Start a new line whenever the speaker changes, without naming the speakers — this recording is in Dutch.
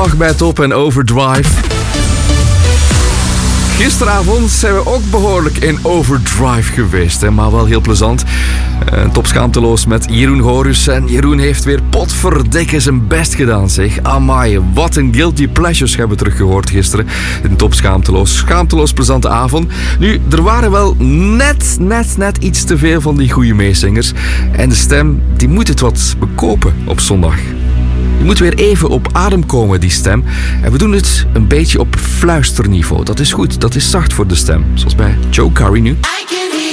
zondag bij Top en Overdrive. Gisteravond zijn we ook behoorlijk in overdrive geweest, hè? Maar wel heel plezant. Top schaamteloos met Jeroen Horus. En Jeroen heeft weer potverdikke zijn best gedaan, zeg. Amai, wat een guilty pleasures hebben we teruggehoord gisteren. In Top schaamteloos. Schaamteloos plezante avond. Nu, er waren wel net iets te veel van die goede meezingers. En de stem, die moet het wat bekopen op zondag. Je moet weer even op adem komen, die stem. En we doen het een beetje op fluisterniveau. Dat is goed, dat is zacht voor de stem. Zoals bij Joe Curry nu.